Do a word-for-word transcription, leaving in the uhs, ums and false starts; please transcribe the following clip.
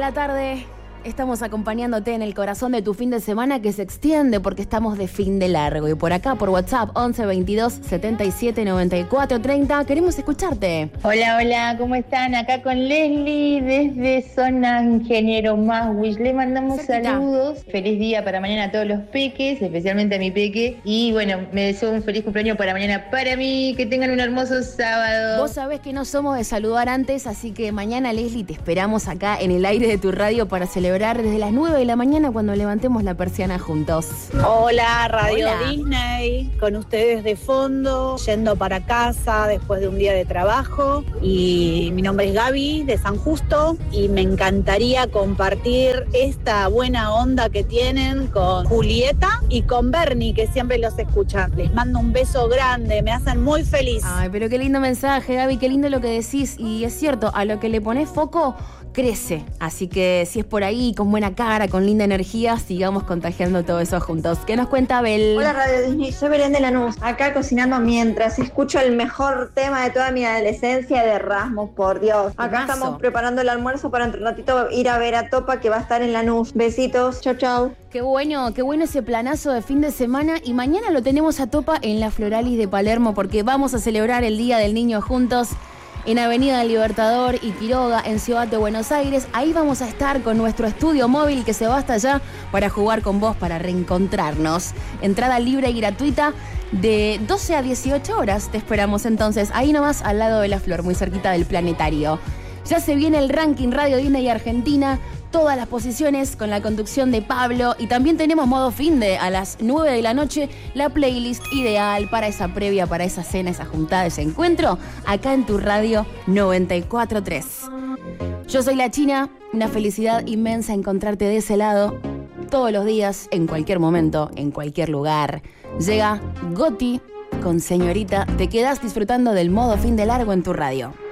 la tarde. Estamos acompañándote en el corazón de tu fin de semana que se extiende porque estamos de fin de largo. Y por acá, por WhatsApp, once veintidós setenta y siete noventa y cuatro treinta, queremos escucharte. Hola, hola, ¿cómo están? Acá con Leslie desde Zona Ingeniero Maswich. Le mandamos Cerquita. saludos. Feliz día para mañana a todos los peques, especialmente a mi peque. Y bueno, me deseo un feliz cumpleaños para mañana para mí. Que tengan un hermoso sábado. Vos sabés que no somos de saludar antes, así que mañana, Leslie, te esperamos acá en el aire de tu radio para celebrar desde las nueve de la mañana cuando levantemos la persiana juntos. Hola, Radio Hola. Disney, con ustedes de fondo, yendo para casa después de un día de trabajo. Y mi nombre es Gaby, de San Justo, y me encantaría compartir esta buena onda que tienen con Julieta y con Bernie, que siempre los escuchan. Les mando un beso grande, me hacen muy feliz. Ay, pero qué lindo mensaje, Gaby, qué lindo lo que decís. Y es cierto, a lo que le pones foco, crece. Así que si es por ahí, con buena cara, con linda energía, sigamos contagiando todo eso juntos. ¿Qué nos cuenta Abel? Hola Radio Disney, soy Belén de Lanús, acá cocinando mientras escucho el mejor tema de toda mi adolescencia de Rasmus, por Dios. Acá Temazo. estamos preparando el almuerzo para un ratito ir a ver a Topa, que va a estar en Lanús. Besitos, chau chau. Qué bueno, qué bueno ese planazo de fin de semana. Y mañana lo tenemos a Topa en la Floralis de Palermo porque vamos a celebrar el Día del Niño juntos en Avenida Libertador y Quiroga, en Ciudad de Buenos Aires. Ahí vamos a estar con nuestro estudio móvil que se va hasta allá para jugar con vos, para reencontrarnos. Entrada libre y gratuita de doce a dieciocho horas. Te esperamos entonces ahí nomás al lado de la Flor, muy cerquita del planetario. Ya se viene el ranking Radio Disney Argentina, todas las posiciones con la conducción de Pablo, y también tenemos modo finde a las nueve de la noche, la playlist ideal para esa previa, para esa cena, esa juntada, ese encuentro, acá en tu radio noventa y cuatro punto tres. Yo soy la China, una felicidad inmensa encontrarte de ese lado todos los días, en cualquier momento, en cualquier lugar. Llega Goti con Señorita, te quedás disfrutando del modo fin de largo en tu radio.